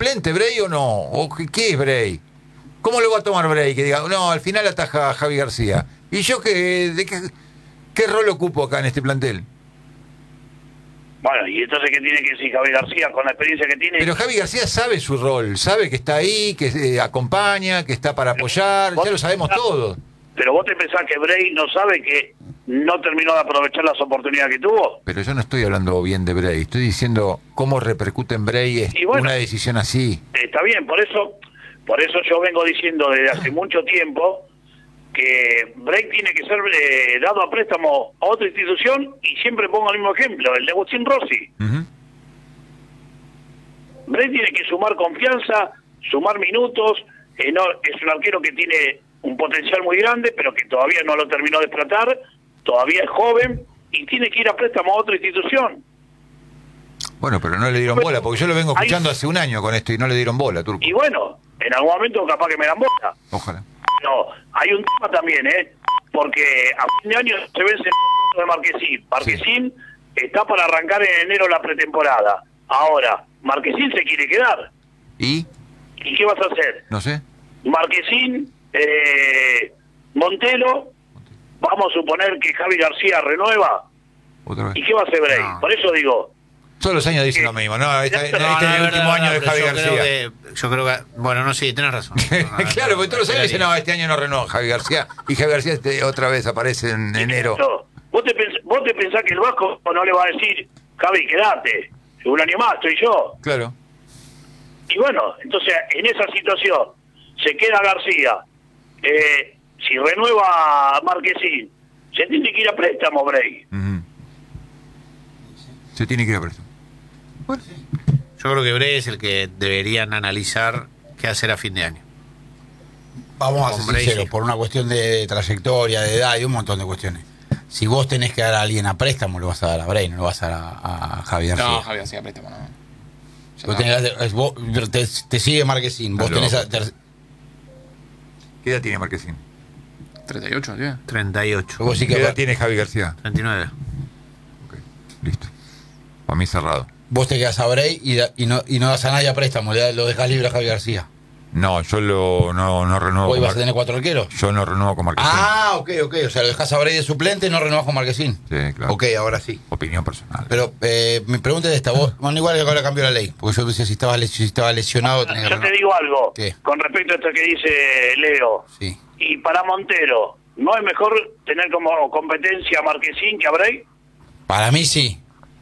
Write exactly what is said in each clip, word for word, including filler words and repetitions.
suplente Bray o no? ¿O qué, qué es Bray? ¿Cómo lo va a tomar Bray? Que diga, no, al final ataja a Javi García. ¿Y yo qué, de qué, qué rol ocupo acá en este plantel? Bueno, y entonces, ¿qué tiene que decir Javi García con la experiencia que tiene? Pero Javi García sabe su rol, sabe que está ahí, que eh, acompaña, que está para apoyar, ya lo sabemos todos. Pero vos te pensás que Bray no sabe que no terminó de aprovechar las oportunidades que tuvo. Pero yo no estoy hablando bien de Bray, estoy diciendo cómo repercute en Bray bueno, una decisión así. Está bien, por eso, por eso yo vengo diciendo desde hace mucho tiempo que Bray tiene que ser eh, dado a préstamo a otra institución, y siempre pongo el mismo ejemplo, el de Agustín Rossi. Uh-huh. Bray tiene que sumar confianza, sumar minutos, eh, no, es un arquero que tiene un potencial muy grande, pero que todavía no lo terminó de explotar, todavía es joven, y tiene que ir a préstamo a otra institución. Bueno, pero no le dieron pero, bola, porque yo lo vengo escuchando hay, hace un año con esto y no le dieron bola, Turco. Y bueno, en algún momento capaz que me dan bola. Ojalá. No, hay un tema también, ¿eh? Porque a fin de año se vence el contrato de Marquesín. Marquesín sí. está para arrancar en enero la pretemporada. Ahora, Marquesín se quiere quedar. ¿Y? ¿Y qué vas a hacer? No sé. Marquesín, eh, Montelo, vamos a suponer que Javi García renueva. ¿Otra vez? ¿Y qué va a hacer Bray? No. Por eso digo... Todos los años dicen lo mismo, ¿no? Este, este no, es no, el no, último no, año no, de Javi yo García. Creo que, yo creo que... Bueno, no, sí, tenés razón. Claro, porque todos los años dicen, no, este año no renueva Javi García. Y Javi García este, otra vez aparece en enero. ¿Vos te, pens ¿Vos te pensás que el Vasco no le va a decir, Javi, quedate? Un año más, estoy yo. Claro. Y bueno, entonces, en esa situación, se queda García. Eh, si renueva Marquesín, se tiene que ir a préstamo, Bray. Uh-huh. Se tiene que ir a préstamo. Bueno. Yo creo que Bray es el que deberían analizar qué hacer a fin de año. Vamos a ser sinceros, por una cuestión de trayectoria, de edad y un montón de cuestiones. Si vos tenés que dar a alguien a préstamo, lo vas a dar a Bray, no lo vas a dar a, a Javier García. No, Javier García a préstamo, no. Vos tenés, vos, te, te sigue Marquesín. Vos tenés a, te... ¿Qué edad tiene Marquesín? treinta y ocho, ¿sí? treinta y ocho. ¿Vos sí que ¿Qué edad tiene Javi García? treinta y nueve. Ok, listo. Para mí cerrado. Vos te quedás a Bray y, da, y, no, y no das a nadie a préstamo, le, lo dejás libre a Javi García. No, yo lo, no, no renuevo. ¿Hoy vas a tener cuatro arqueros? Yo no renuevo con Marquesín. Ah, ok, ok. O sea, lo dejás a Bray de suplente y no renuevas con Marquesín. Sí, claro. Ok, ahora sí. Opinión personal. Pero eh, mi pregunta es esta. Vos, bueno, igual que ahora cambió la ley. Porque yo decía, si estabas si estaba lesionado... Yo te digo algo. ¿Qué? Con respecto a esto que dice Leo. Sí. Y para Montero, ¿no es mejor tener como competencia a Marquesín que a Bray? Para mí sí.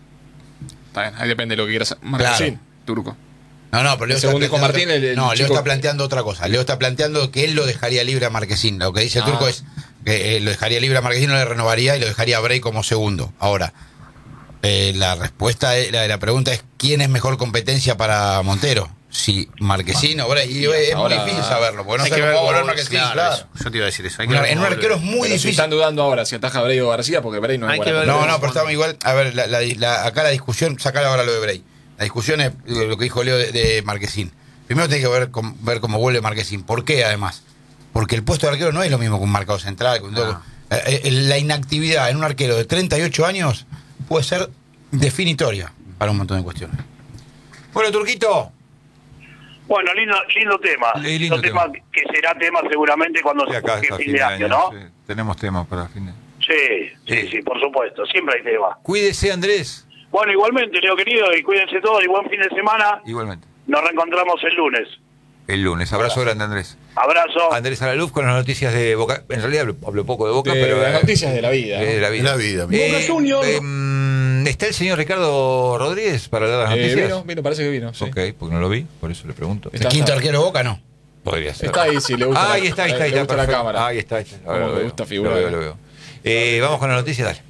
Está bien, ahí depende de lo que quieras. Marquesín, claro. Turco. No, no, pero Leo, según dijo Martín, otra... el, el no, Leo chico... está planteando otra cosa. Leo está planteando que él lo dejaría libre a Marquesín. Lo que dice el ah. Turco es que eh, lo dejaría libre a Marquesín, no le renovaría y lo dejaría a Bray como segundo. Ahora, eh, la respuesta de la, la pregunta es ¿quién es mejor competencia para Montero? Si Marquesín o Bray. Y es ahora, muy difícil saberlo, porque no sé cómo cobrar Marquesín. Claro, claro. Yo te iba a decir eso. Hay que en un arquero es muy pero difícil. Si están dudando ahora si ataja a Bray o García, porque Bray no es buena. No, no, pero estamos igual. A ver, la, la, la, acá la discusión, sacar ahora lo de Bray. La discusión es lo que dijo Leo de, de Marquesín. Primero tiene que ver, con, ver cómo vuelve Marquesín. ¿Por qué, además? Porque el puesto de arquero no es lo mismo que un marcado central. Con todo. Ah. Eh, la inactividad en un arquero de treinta y ocho años puede ser definitoria para un montón de cuestiones. Bueno, Turquito. Bueno, lindo, lindo tema. Lindo, lindo tema. tema que será tema seguramente cuando sí, se acá fin, fin de año, año ¿no? Sí. Tenemos temas para fin de año. Sí, sí, sí, sí, por supuesto. Siempre hay tema. Cuídese, Andrés. Bueno, igualmente, Leo querido, y cuídense todos y buen fin de semana. Igualmente. Nos reencontramos el lunes. El lunes. Abrazo, Abrazo. grande, Andrés. Abrazo. Andrés Alaluz con las noticias de Boca. En realidad hablo, hablo poco de Boca, de, pero... Las noticias de la vida. De, de la vida. De la vida. Eh, Boca Junior. Eh, ¿Está el señor Ricardo Rodríguez para dar las noticias? Eh, vino, vino, parece que vino, sí. Ok, porque no lo vi, por eso le pregunto. ¿El quinto arquero de Boca no? Podría ser. Está ahí, sí, le gusta. Ah, ahí está, ahí está. Ahí le está, gusta la cámara. Ahí está, ahí está. Ahora me gusta figurar. Lo veo, lo veo. Eh, vamos con la noticia, dale.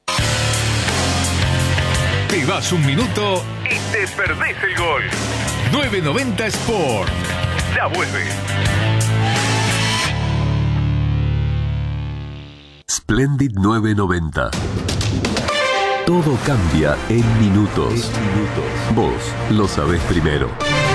Te vas un minuto y te perdés el gol. nueve noventa Sport. Ya vuelve. Splendid nueve noventa. Todo cambia en minutos. Vos lo sabés primero.